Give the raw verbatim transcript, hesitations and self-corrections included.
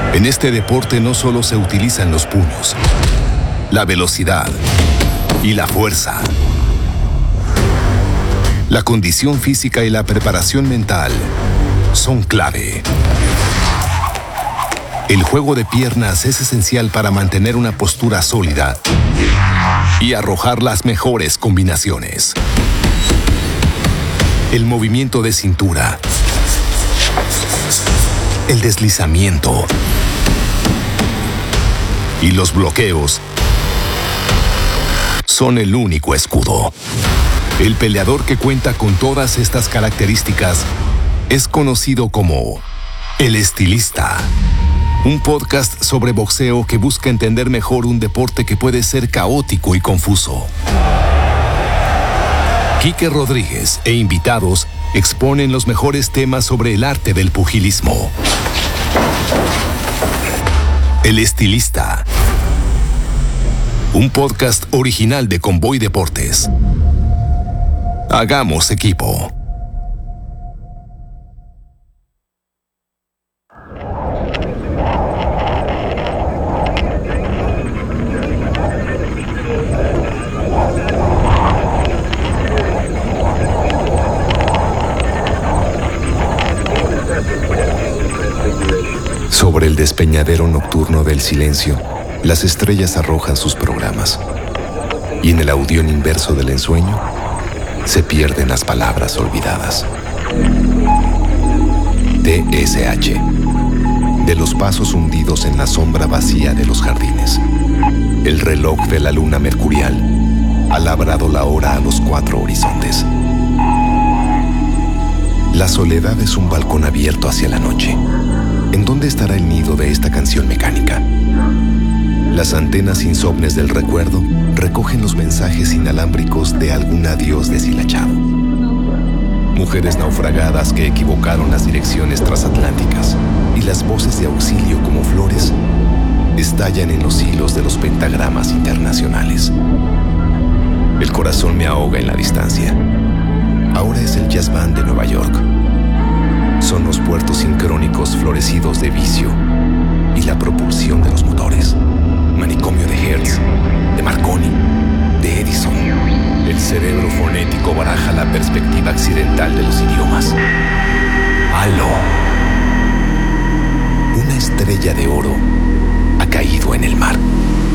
En este deporte no solo se utilizan los puños, la velocidad y la fuerza. La condición física y la preparación mental son clave. El juego de piernas es esencial para mantener una postura sólida y arrojar las mejores combinaciones. El movimiento de cintura, el deslizamiento y los bloqueos son el único escudo. El peleador que cuenta con todas estas características es conocido como El Estilista. Un podcast sobre boxeo que busca entender mejor un deporte que puede ser caótico y confuso. Quique Rodríguez e invitados exponen los mejores temas sobre el arte del pugilismo. El Estilista. Un podcast original de Convoy Deportes. Hagamos equipo. Sobre el despeñadero nocturno del silencio, las estrellas arrojan sus programas. Y en el audión inverso del ensueño, se pierden las palabras olvidadas. T S H. De los pasos hundidos en la sombra vacía de los jardines. El reloj de la luna mercurial ha labrado la hora a los cuatro horizontes. La soledad es un balcón abierto hacia la noche. ¿En dónde estará el nido de esta canción mecánica? Las antenas insomnes del recuerdo recogen los mensajes inalámbricos de algún adiós deshilachado. Mujeres naufragadas que equivocaron las direcciones transatlánticas y las voces de auxilio como flores estallan en los hilos de los pentagramas internacionales. El corazón me ahoga en la distancia. Ahora es el Jazz Band de Nueva York. Son los puertos sincrónicos florecidos de vicio y la propulsión de los motores. Manicomio de Hertz, de Marconi, de Edison. El cerebro fonético baraja la perspectiva accidental de los idiomas. ¡Aló! Una estrella de oro ha caído en el mar.